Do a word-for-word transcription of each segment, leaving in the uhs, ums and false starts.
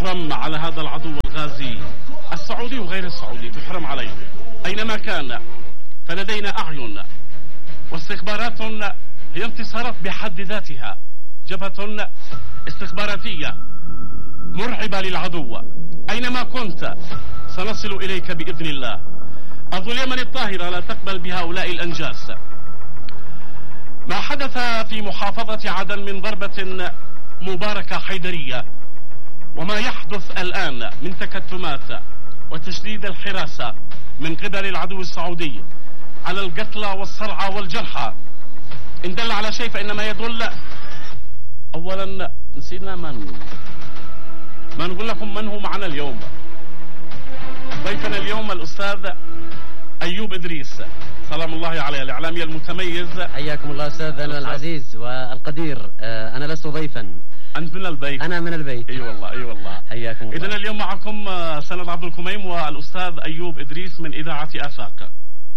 تحرم على هذا العدو الغازي السعودي وغير السعودي، تحرم عليه أينما كان. فلدينا أعين واستخبارات هي انتصارات بحد ذاتها، جبهة استخباراتية مرعبة للعدو. أينما كنت سنصل إليك بإذن الله. أرض اليمن الطاهرة لا تقبل بهؤلاء الأنجاس. ما حدث في محافظة عدن من ضربة مباركة حيدرية وما يحدث الآن من تكتمات وتشديد الحراسة من قبل العدو السعودي على القتلى والصرعى والجرحى إن دل على شيء فإنما يدل أولا نسينا من ما نقول لكم من هو معنا اليوم. ضيفنا اليوم الأستاذ أيوب إدريس سلام الله عليه، الإعلامي المتميز. حياكم الله أستاذنا العزيز والقدير. أنا لست ضيفا، أنت من البيت. أنا من البيت. أي والله أي والله. حياكم الله. إذن اليوم معكم سند عبد الكميم والأستاذ أيوب إدريس من إذاعة آفاق.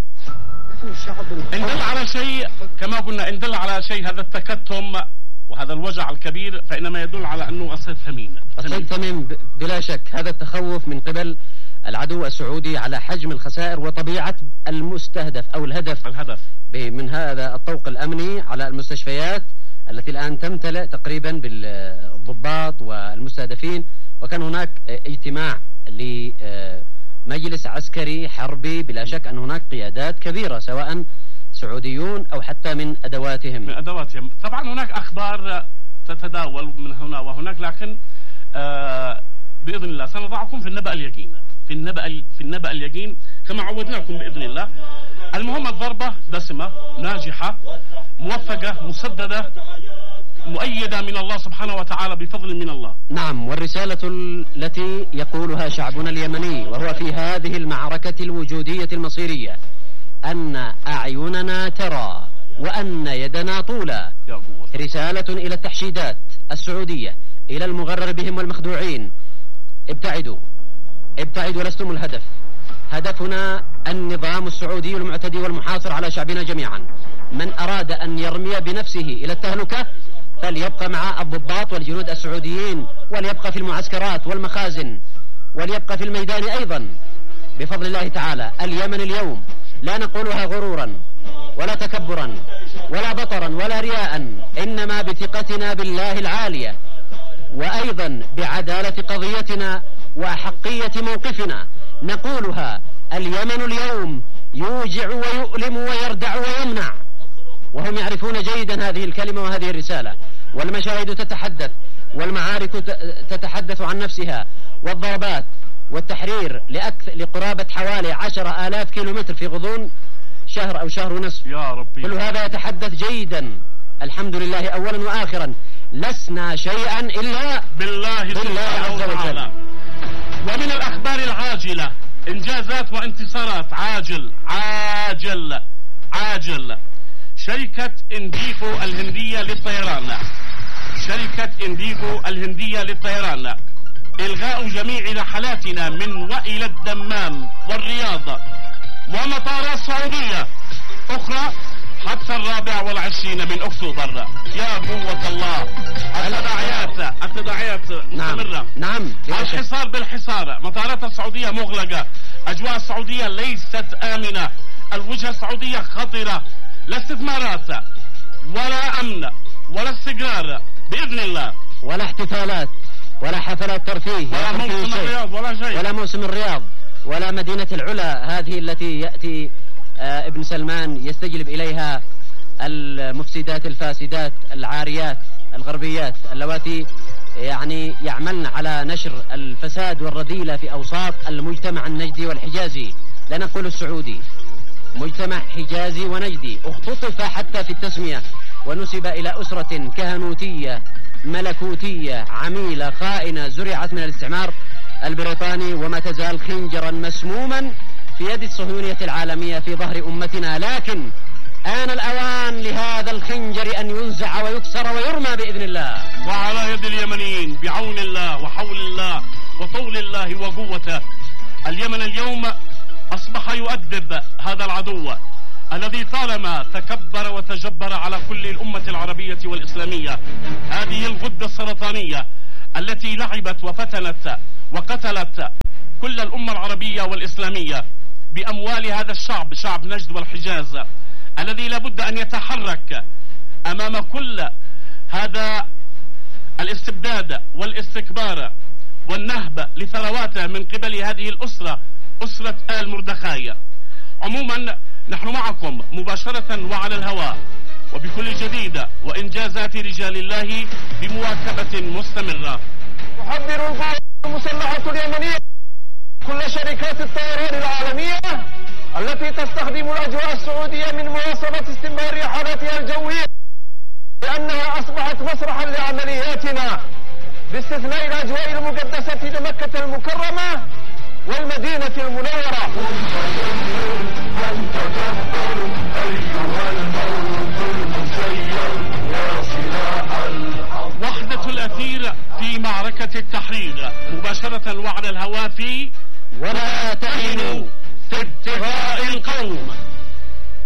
إن دل على شيء كما قلنا، إن دل على شيء هذا التكتم وهذا الوجع الكبير فإنما يدل على أنه الصيد ثمين. الصيد ثمين بلا شك. هذا التخوف من قبل العدو السعودي على حجم الخسائر وطبيعة المستهدف أو الهدف الهدف من هذا الطوق الأمني على المستشفيات التي الآن تمتلئ تقريبا بالضباط والمستهدفين. وكان هناك اجتماع لمجلس عسكري حربي، بلا شك أن هناك قيادات كبيرة سواء سعوديون أو حتى من أدواتهم من أدواتهم. طبعا هناك أخبار تتداول من هنا وهناك، لكن آه بإذن الله سنضعكم في النبأ اليقين في النبأ في النبأ اليقين كما عودناكم بإذن الله. المهم الضربة دسمة ناجحة موفقة مسددة مؤيدة من الله سبحانه وتعالى بفضل من الله. نعم، والرسالة التي يقولها شعبنا اليمني وهو في هذه المعركة الوجودية المصيرية أن أعيننا ترى وأن يدنا طولى. رسالة إلى التحشيدات السعودية، إلى المغرر بهم والمخدوعين: ابتعدوا ابتعدوا، لستم الهدف. هدفنا النظام السعودي المعتدي والمحاصر على شعبنا جميعا. من أراد أن يرمي بنفسه إلى التهلكة فليبقى مع الضباط والجنود السعوديين، وليبقى في المعسكرات والمخازن، وليبقى في الميدان أيضا بفضل الله تعالى. اليمن اليوم لا نقولها غرورا ولا تكبرا ولا بطرا ولا رياء، إنما بثقتنا بالله العالية وأيضا بعدالة قضيتنا وأحقية موقفنا نقولها. اليمن اليوم يوجع ويؤلم ويردع ويمنع، وهم يعرفون جيدا هذه الكلمة وهذه الرسالة. والمشاهد تتحدث والمعارك تتحدث عن نفسها، والضربات والتحرير لأكثر لقرابة حوالي عشرة آلاف كيلومتر في غضون شهر أو شهر ونصف. يا ربي كل هذا يتحدث جيدا. الحمد لله أولا وآخرا، لسنا شيئا إلا بالله, بالله عز وجل. ومن الأخبار العاجلة إنجازات وانتصارات عاجل عاجل عاجل. شركة إنديغو الهندية للطيران شركة إنديغو الهندية للطيران إلغاء جميع رحلاتنا من وإلى الدمام والرياض ومطارات سعودية أخرى حتى الرابع والعشرين من أكتوبر. يا قوة الله. التداعيات التداعيات مستمرة. نعم. الحصار بالحصار، مطارات السعودية مغلقة، أجواء السعودية ليست آمنة، الوجهة السعودية خطرة، لا استثمارات ولا أمن ولا استقرار بإذن الله، ولا احتفالات ولا حفلات ترفيه ولا موسم الرياض ولا شيء، ولا موسم الرياض ولا مدينة العلا هذه التي يأتي آه ابن سلمان يستجلب إليها المفسدات الفاسدات العاريات الغربيات اللواتي يعني يعملن على نشر الفساد والرذيلة في أوساط المجتمع النجدي والحجازي. لا نقول السعودي، مجتمع حجازي ونجدي اختطف حتى في التسمية ونسب إلى أسرة كهنوتية ملكوتية عميلة خائنة زرعت من الاستعمار البريطاني، وما تزال خنجرا مسموما في يد الصهيونية العالمية في ظهر أمتنا. لكن آن الأوان لهذا الخنجر أن ينزع ويكسر ويرمى بإذن الله، وعلى يد اليمنيين بعون الله وحول الله وطول الله وقوته. اليمن اليوم أصبح يؤدب هذا العدو الذي طالما تكبر وتجبر على كل الأمة العربية والإسلامية. هذه الغدة السرطانية التي لعبت وفتنت وقتلت كل الأمة العربية والإسلامية بأموال هذا الشعب، شعب نجد والحجاز، الذي لابد أن يتحرك أمام كل هذا الاستبداد والاستكبار والنهب لثرواته من قبل هذه الأسرة، أسرة آل مردخاي. عموما نحن معكم مباشرة وعلى الهواء وبكل جديد وإنجازات رجال الله بمواكبة مستمرة. تحذر القوات المسلحة اليمنية كل شركات الطيران العالمية التي تستخدم الأجواء السعودية من مواصلة استمرار حالتها الجوية، لأنها أصبحت مسرحا لعملياتنا باستثناء الأجواء المقدسة لمكة المكرمة والمدينة المنورة. وحدة الأثير في معركة التحرير مباشرة وعلى الهواء في ولا